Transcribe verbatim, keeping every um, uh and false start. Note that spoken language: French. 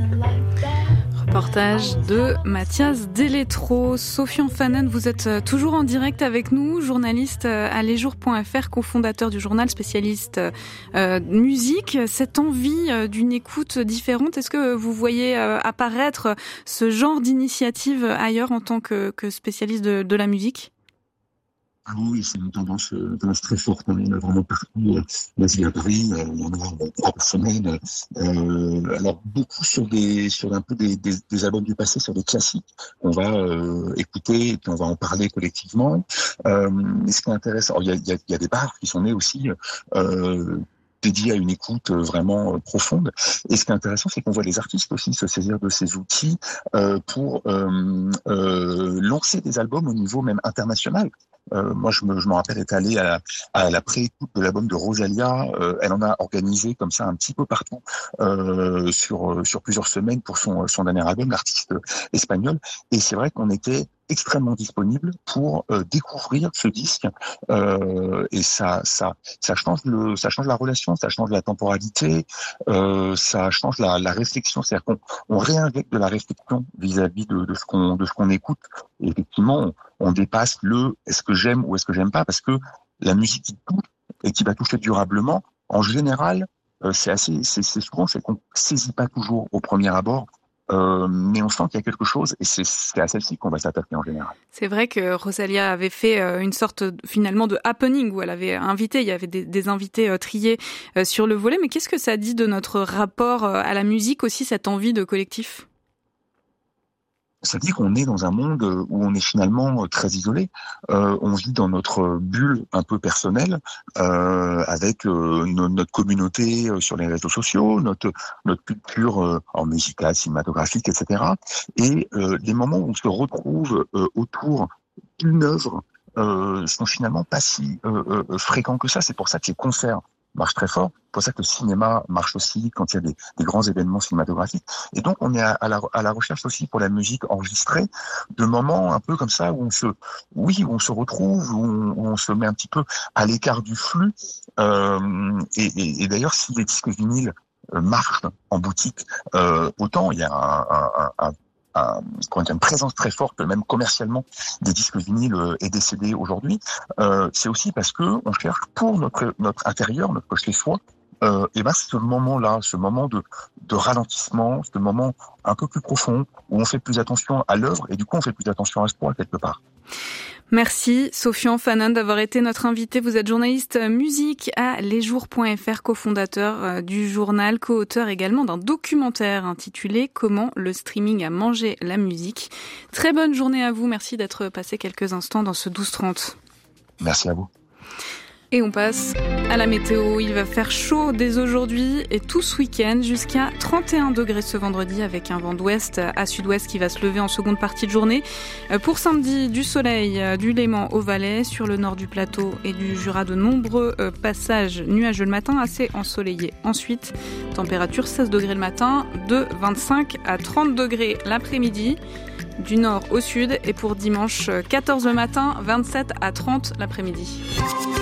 Reportage de Mathias Deletro. Sofian Fanen, vous êtes toujours en direct avec nous, journaliste à lesjours point f r, cofondateur du journal, spécialiste euh, musique. Cette envie d'une écoute différente, est-ce que vous voyez euh, apparaître ce genre d'initiative ailleurs en tant que, que spécialiste de, de la musique ? Ah oui, c'est une tendance, euh, tendance très forte. On en a vraiment partout. Euh, là, je viens à Paris, euh, il y en a euh, trois par semaine. Euh, alors, beaucoup sur des, sur un peu des, des, des albums du passé, sur des classiques qu'on va euh, écouter et puis on va en parler collectivement. Euh, et ce qui est intéressant, il y a, il y a, il y a des bars qui sont nés aussi euh, dédiés à une écoute vraiment profonde. Et ce qui est intéressant, c'est qu'on voit les artistes aussi se saisir de ces outils euh, pour euh, euh, lancer des albums au niveau même international. Euh, moi, je me, je me rappelle être allé à la, à la pré-écoute de l'album de Rosalía. Euh, elle en a organisé comme ça un petit peu partout euh, sur sur plusieurs semaines pour son son dernier album, l'artiste espagnol. Et c'est vrai qu'on était extrêmement disponible pour euh, découvrir ce disque. Euh, et ça ça ça change le ça change la relation, ça change la temporalité, euh, ça change la, la réflexion. C'est-à-dire qu'on on réinjecte de la réflexion vis-à-vis de, de ce qu'on de ce qu'on écoute. Et effectivement, on, on dépasse le est-ce que j'aime ou est-ce que j'aime pas, parce que la musique qui touche et qui va toucher durablement, en général, euh, c'est assez, c'est, c'est souvent, c'est qu'on saisit pas toujours au premier abord, euh, mais on sent qu'il y a quelque chose, et c'est, c'est à celle-ci qu'on va s'attaquer en général. C'est vrai que Rosalía avait fait une sorte finalement de happening où elle avait invité, il y avait des, des invités triés sur le volet, mais qu'est-ce que ça dit de notre rapport à la musique aussi, cette envie de collectif ? Ça dit qu'on est dans un monde où on est finalement très isolé. Euh, on vit dans notre bulle un peu personnelle, euh, avec euh, no, notre communauté sur les réseaux sociaux, notre notre culture euh, en musicale, cinématographique, et cetera. Et euh, les moments où on se retrouve euh, autour d'une œuvre euh, sont finalement pas si euh, euh, fréquents que ça. C'est pour ça que les concerts marche très fort. C'est pour ça que le cinéma marche aussi quand il y a des, des grands événements cinématographiques. Et donc, on est à, à, la, à la recherche aussi pour la musique enregistrée de moments un peu comme ça où on se, oui, où on se retrouve, où on, où on se met un petit peu à l'écart du flux. Euh, et, et, et d'ailleurs, si les disques vinyles euh, marchent en boutique, euh, autant il y a un, un, un, un Un, une présence très forte, même commercialement, des disques vinyles et des C D aujourd'hui, euh, c'est aussi parce que on cherche pour notre notre intérieur, notre chez soi, euh, et ben ce moment-là, ce moment de de ralentissement, ce moment un peu plus profond où on fait plus attention à l'œuvre et du coup on fait plus attention à soi quelque part. Merci Sofian Fanen d'avoir été notre invité. Vous êtes journaliste musique à lesjours point f r, cofondateur du journal, co-auteur également d'un documentaire intitulé « Comment le streaming a mangé la musique ». Très bonne journée à vous. Merci d'être passé quelques instants dans ce douze trente. Merci à vous. Et on passe à la météo. Il va faire chaud dès aujourd'hui et tout ce week-end jusqu'à trente et un degrés ce vendredi avec un vent d'ouest à sud-ouest qui va se lever en seconde partie de journée. Pour samedi, du soleil du Léman au Valais, sur le nord du plateau et du Jura, de nombreux passages nuageux le matin, assez ensoleillés. Ensuite, température seize degrés le matin, de vingt-cinq à trente degrés l'après-midi. Du nord au sud et pour dimanche quatorze le matin, vingt-sept à trente l'après-midi.